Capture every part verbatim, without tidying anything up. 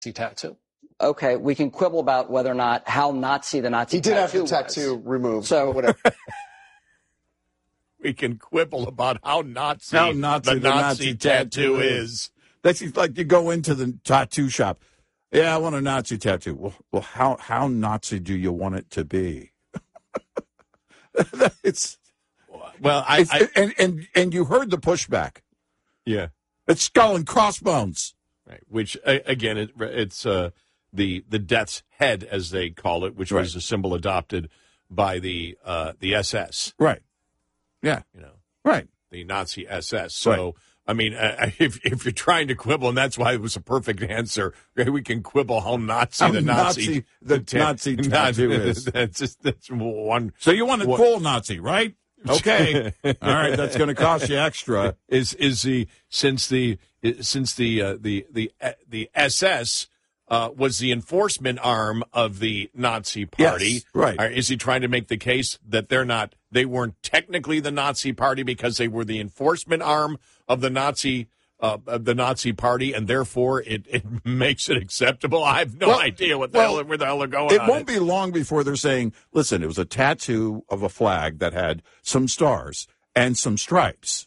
tattoo. Okay, we can quibble about whether or not how Nazi the Nazi he did tattoo have the tattoo was. removed. So whatever. We can quibble about how Nazi, how Nazi the, the Nazi, Nazi tattoo, tattoo is. That's like you go into the tattoo shop. Yeah, I want a Nazi tattoo. Well, well, how how Nazi do you want it to be? it's well, I, it's, I and and and you heard the pushback. Yeah, it's skull and crossbones. Right. Which again, it, it's uh, the the death's head, as they call it, which right. was a symbol adopted by the uh, the S S. Right. Yeah. You know. Right. The Nazi S S. So. Right. I mean, uh, if if you're trying to quibble, and that's why it was a perfect answer, we can quibble how Nazi how the Nazi, Nazi the, the Nazi tattoo is. That's just that's one. So you want a one, full Nazi, right? Okay, all right. That's going to cost you extra. Is is the since the since the uh, the the uh, the S S uh, was the enforcement arm of the Nazi Party, yes, right? Or is he trying to make the case that they're not? They weren't technically the Nazi Party because they were the enforcement arm of the Nazi uh, of the Nazi Party, and therefore it, it makes it acceptable. I have no well, idea what the well, hell where the hell they're going. It on won't it. be long before they're saying, "Listen, it was a tattoo of a flag that had some stars and some stripes."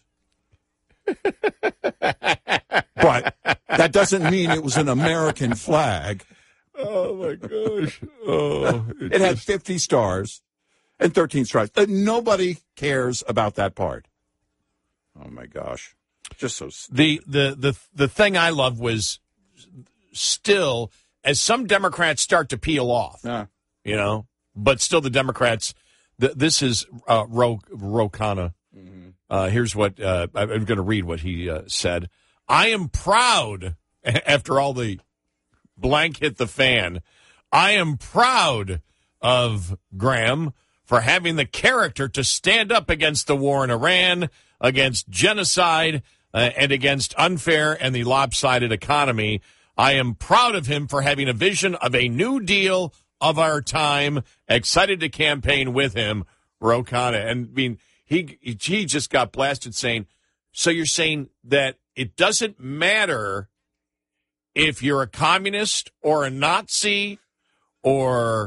But that doesn't mean it was an American flag. Oh my gosh! Oh, it, it had fifty stars and thirteen stripes. Uh, nobody cares about that part. Oh my gosh! Just so stupid. the the the the thing I love was still as some Democrats start to peel off, yeah. you know, but still the Democrats. The, this is uh, Ro Ro Khanna. Mm-hmm. Uh, here's what uh, I'm going to read what he uh, said. I am proud after all the blank hit the fan. I am proud of Graham for having the character to stand up against the war in Iran, against genocide, uh, and against unfair and the lopsided economy. I am proud of him for having a vision of a new deal of our time. Excited to campaign with him, Ro Khanna. And I mean, he he just got blasted saying, so you're saying that it doesn't matter if you're a communist or a Nazi or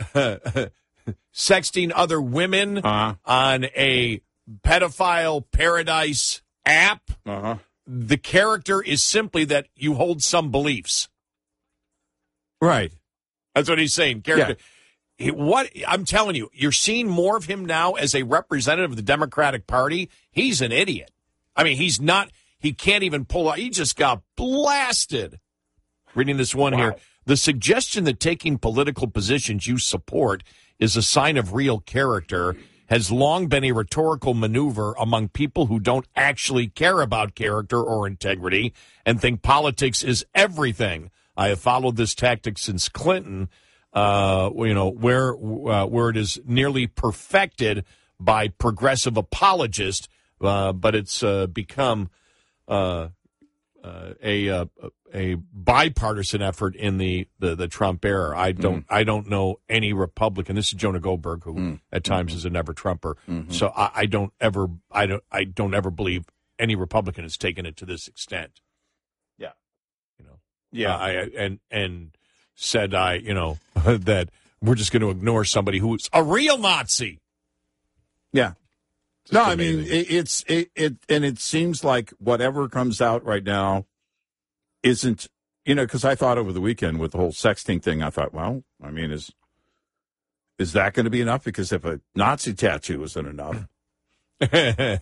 sexting other women uh-huh. on a pedophile paradise app. Uh-huh. The character is simply that you hold some beliefs. Right. That's what he's saying. Character. Yeah. He, what I'm telling you, you're seeing more of him now as a representative of the Democratic Party. He's an idiot. I mean, he's not. He can't even pull out. He just got blasted. Reading this one wow. here. The suggestion that taking political positions you support is a sign of real character has long been a rhetorical maneuver among people who don't actually care about character or integrity and think politics is everything. I have followed this tactic since Clinton, uh, you know, where uh, where it is nearly perfected by progressive apologists, uh, but it's uh, become uh, uh, a uh, a bipartisan effort in the, the, the Trump era. I don't mm. I don't know any Republican. This is Jonah Goldberg, who mm. at times mm-hmm. is a never Trumper. Mm-hmm. So I, I don't ever I don't I don't ever believe any Republican has taken it to this extent. Yeah, you know. Yeah, uh, I and and said I you know that we're just going to ignore somebody who's a real Nazi. Yeah. Just no, amazing. I mean it, it's it, it and it seems like whatever comes out right now isn't, you know, because I thought over the weekend with the whole sexting thing, I thought, well, I mean, is is that going to be enough? Because if a Nazi tattoo isn't enough, then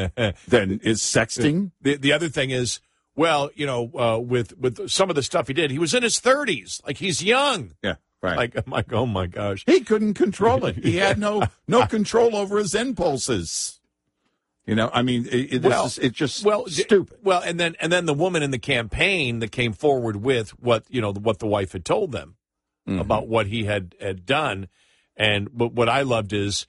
is sexting? The the other thing is, well, you know, uh, with with some of the stuff he did, he was in his thirties, like he's young. Yeah, right. Like I'm like, oh my gosh, he couldn't control it. He had no no control over his impulses. You know, I mean, it, it, well, is, it's just well, stupid. Well, and then and then the woman in the campaign that came forward with what you know what the wife had told them mm-hmm. about what he had, had done, and but what I loved is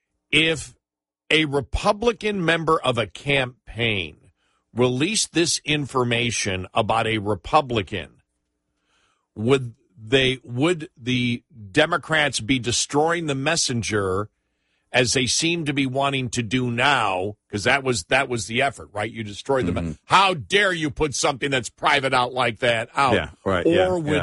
if a Republican member of a campaign released this information about a Republican, would they would the Democrats be destroying the messenger? As they seem to be wanting to do now, because that was that was the effort, right? You destroyed them. Mm-hmm. How dare you put something that's private out like that out? Yeah, right. Or yeah, would yeah.